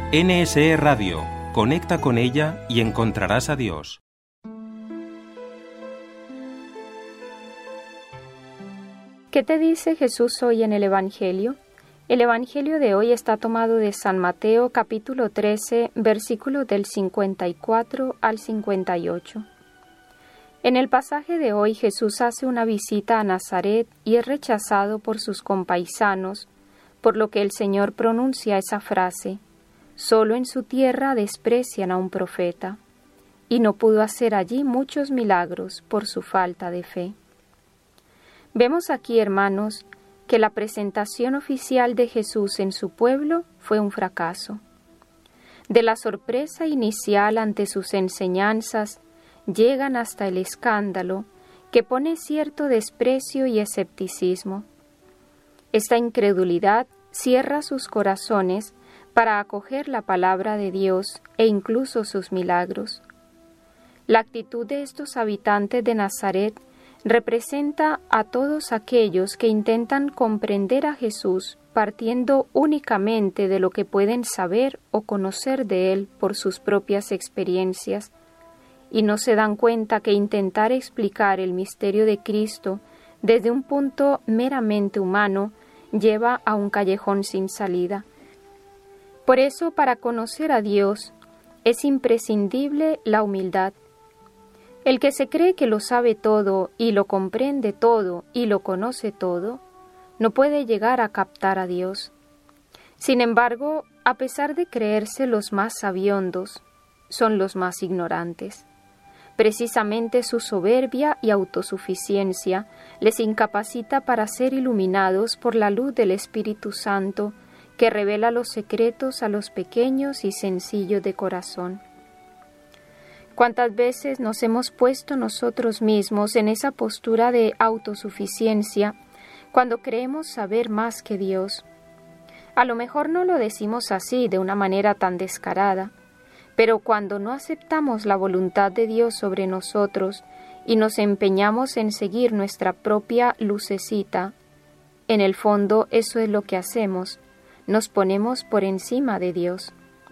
NSE Radio. Conecta con ella y encontrarás a Dios. ¿Qué te dice Jesús hoy en el Evangelio? El Evangelio de hoy está tomado de San Mateo, capítulo 13, versículos del 54 al 58. En el pasaje de hoy Jesús hace una visita a Nazaret y es rechazado por sus compaisanos, por lo que el Señor pronuncia esa frase: «Solo en su tierra desprecian a un profeta», y no pudo hacer allí muchos milagros por su falta de fe. Vemos aquí, hermanos, que la presentación oficial de Jesús en su pueblo fue un fracaso. De la sorpresa inicial ante sus enseñanzas, llegan hasta el escándalo que pone cierto desprecio y escepticismo. Esta incredulidad cierra sus corazones para acoger la palabra de Dios e incluso sus milagros. La actitud de estos habitantes de Nazaret representa a todos aquellos que intentan comprender a Jesús partiendo únicamente de lo que pueden saber o conocer de Él por sus propias experiencias, y no se dan cuenta que intentar explicar el misterio de Cristo desde un punto meramente humano lleva a un callejón sin salida. Por eso, para conocer a Dios, es imprescindible la humildad. El que se cree que lo sabe todo y lo comprende todo y lo conoce todo, no puede llegar a captar a Dios. Sin embargo, a pesar de creerse los más sabiondos, son los más ignorantes. Precisamente su soberbia y autosuficiencia les incapacita para ser iluminados por la luz del Espíritu Santo, que revela los secretos a los pequeños y sencillos de corazón. ¿Cuántas veces nos hemos puesto nosotros mismos en esa postura de autosuficiencia cuando creemos saber más que Dios? A lo mejor no lo decimos así de una manera tan descarada, pero cuando no aceptamos la voluntad de Dios sobre nosotros y nos empeñamos en seguir nuestra propia lucecita, en el fondo eso es lo que hacemos, nos ponemos por encima de Dios.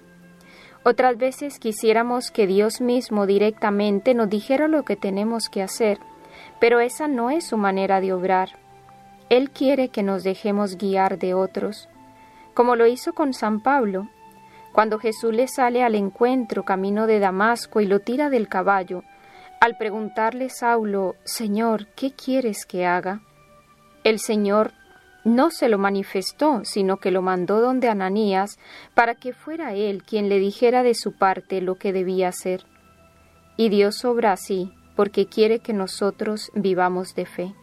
Otras veces quisiéramos que Dios mismo directamente nos dijera lo que tenemos que hacer, pero esa no es su manera de obrar. Él quiere que nos dejemos guiar de otros, como lo hizo con San Pablo. Cuando Jesús le sale al encuentro camino de Damasco y lo tira del caballo, al preguntarle Saulo: «Señor, ¿qué quieres que haga?», el Señor no se lo manifestó, sino que lo mandó donde Ananías para que fuera él quien le dijera de su parte lo que debía hacer. Y Dios obra así, porque quiere que nosotros vivamos de fe.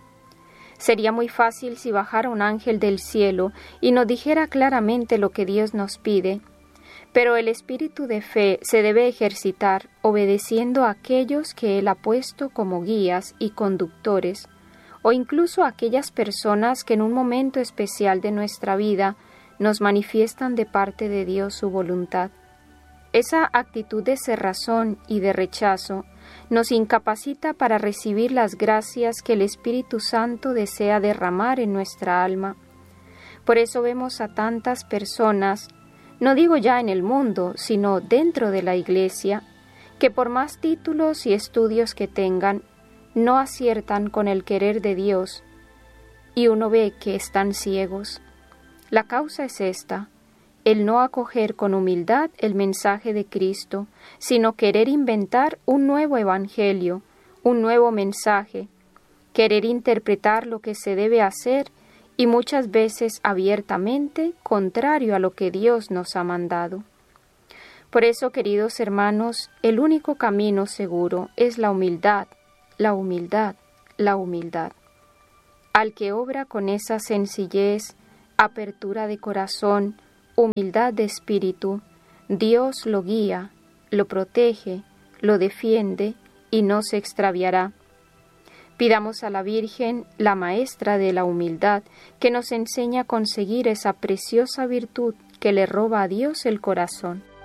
Sería muy fácil si bajara un ángel del cielo y nos dijera claramente lo que Dios nos pide, pero el espíritu de fe se debe ejercitar obedeciendo a aquellos que Él ha puesto como guías y conductores, o incluso a aquellas personas que en un momento especial de nuestra vida nos manifiestan de parte de Dios su voluntad. Esa actitud de cerrazón y de rechazo nos incapacita para recibir las gracias que el Espíritu Santo desea derramar en nuestra alma. Por eso vemos a tantas personas, no digo ya en el mundo, sino dentro de la Iglesia, que por más títulos y estudios que tengan, no aciertan con el querer de Dios, y uno ve que están ciegos. La causa es esta: el no acoger con humildad el mensaje de Cristo, sino querer inventar un nuevo evangelio, un nuevo mensaje, querer interpretar lo que se debe hacer y muchas veces abiertamente contrario a lo que Dios nos ha mandado. Por eso, queridos hermanos, el único camino seguro es la humildad, la humildad, la humildad. Al que obra con esa sencillez, apertura de corazón, humildad de espíritu, Dios lo guía, lo protege, lo defiende y no se extraviará. Pidamos a la Virgen, la maestra de la humildad, que nos enseñe a conseguir esa preciosa virtud que le roba a Dios el corazón.